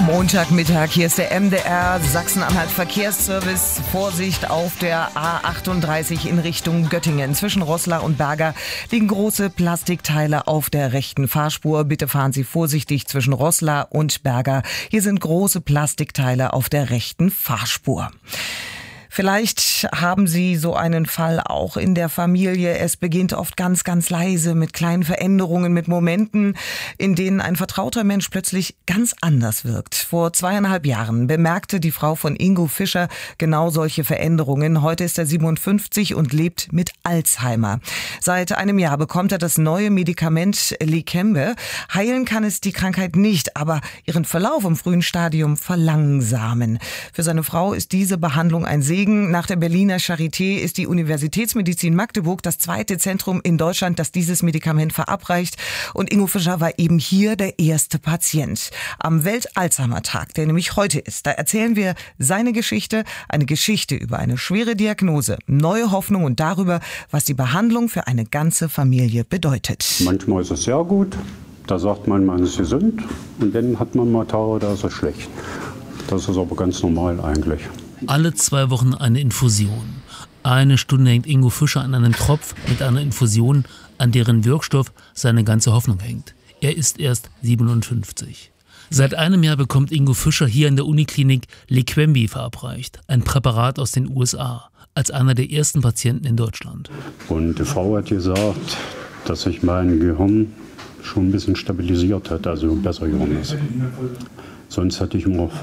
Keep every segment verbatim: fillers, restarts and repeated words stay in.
Montagmittag, hier ist der M D R Sachsen-Anhalt Verkehrsservice. Vorsicht auf der A achtunddreißig in Richtung Göttingen. Zwischen Roßla und Berger liegen große Plastikteile auf der rechten Fahrspur. Bitte fahren Sie vorsichtig zwischen Roßla und Berger. Hier sind große Plastikteile auf der rechten Fahrspur. Vielleicht haben Sie so einen Fall auch in der Familie. Es beginnt oft ganz, ganz leise mit kleinen Veränderungen, mit Momenten, in denen ein vertrauter Mensch plötzlich ganz anders wirkt. Vor zweieinhalb Jahren bemerkte die Frau von Ingo Fischer genau solche Veränderungen. Heute ist er siebenundfünfzig und lebt mit Alzheimer. Seit einem Jahr bekommt er das neue Medikament Leqembi. Heilen kann es die Krankheit nicht, aber ihren Verlauf im frühen Stadium verlangsamen. Für seine Frau ist diese Behandlung ein Segen. Nach der Berliner Charité ist die Universitätsmedizin Magdeburg das zweite Zentrum in Deutschland, das dieses Medikament verabreicht. Und Ingo Fischer war eben hier der erste Patient. Am Welt-Alzheimer-Tag, der nämlich heute ist, da erzählen wir seine Geschichte, eine Geschichte über eine schwere Diagnose, neue Hoffnung und darüber, was die Behandlung für eine ganze Familie bedeutet. Manchmal ist es sehr gut, da sagt man, man ist gesund, und dann hat man mal Tage, da ist es schlecht. Das ist aber ganz normal eigentlich. Alle zwei Wochen eine Infusion. Eine Stunde hängt Ingo Fischer an einem Tropf mit einer Infusion, an deren Wirkstoff seine ganze Hoffnung hängt. Er ist erst siebenundfünfzig. Seit einem Jahr bekommt Ingo Fischer hier in der Uniklinik Leqembi verabreicht, ein Präparat aus den U S A, als einer der ersten Patienten in Deutschland. Und die Frau hat gesagt, dass sich mein Gehirn schon ein bisschen stabilisiert hat, also besser geworden ist. Sonst hatte ich immer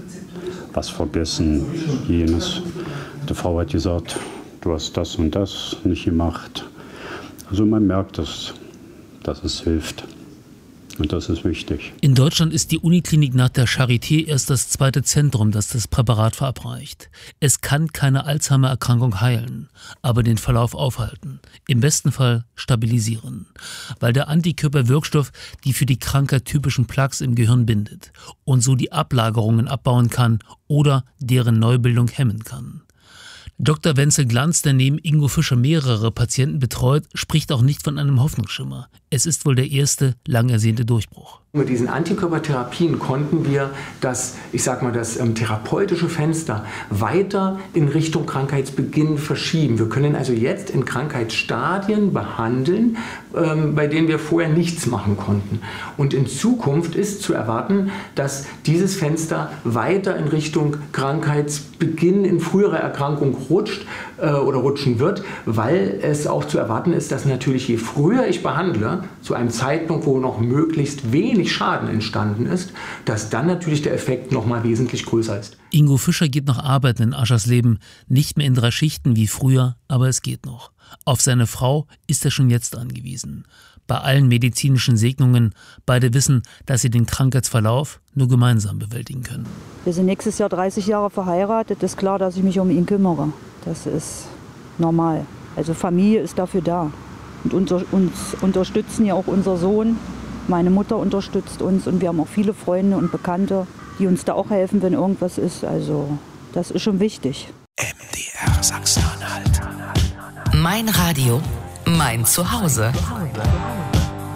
was vergessen, jenes. Die Frau hat gesagt, du hast das und das nicht gemacht. Also man merkt, dass, dass es hilft. Und das ist wichtig. In Deutschland ist die Uniklinik nach der Charité erst das zweite Zentrum, das das Präparat verabreicht. Es kann keine Alzheimer-Erkrankung heilen, aber den Verlauf aufhalten. Im besten Fall stabilisieren. Weil der Antikörperwirkstoff die für die Krankheit typischen Plaques im Gehirn bindet und so die Ablagerungen abbauen kann oder deren Neubildung hemmen kann. Doktor Wenzel Glanz, der neben Ingo Fischer mehrere Patienten betreut, spricht auch nicht von einem Hoffnungsschimmer. Es ist wohl der erste, lang ersehnte Durchbruch. Mit diesen Antikörpertherapien konnten wir das, ich sag mal, das ähm, therapeutische Fenster weiter in Richtung Krankheitsbeginn verschieben. Wir können also jetzt in Krankheitsstadien behandeln, ähm, bei denen wir vorher nichts machen konnten. Und in Zukunft ist zu erwarten, dass dieses Fenster weiter in Richtung Krankheitsbeginn in frühere Erkrankung rutscht äh, oder rutschen wird, weil es auch zu erwarten ist, dass natürlich je früher ich behandle, zu einem Zeitpunkt, wo noch möglichst wenig Schaden entstanden ist, dass dann natürlich der Effekt noch mal wesentlich größer ist. Ingo Fischer geht noch arbeiten in Aschersleben, nicht mehr in drei Schichten wie früher, aber es geht noch. Auf seine Frau ist er schon jetzt angewiesen. Bei allen medizinischen Segnungen, beide wissen, dass sie den Krankheitsverlauf nur gemeinsam bewältigen können. Wir sind nächstes Jahr dreißig Jahre verheiratet, ist klar, dass ich mich um ihn kümmere. Das ist normal. Also Familie ist dafür da. Und unser, uns unterstützen ja auch unser Sohn. Meine Mutter unterstützt uns und wir haben auch viele Freunde und Bekannte, die uns da auch helfen, wenn irgendwas ist. Also das ist schon wichtig. M D R Sachsen-Anhalt. Mein Radio, mein Zuhause.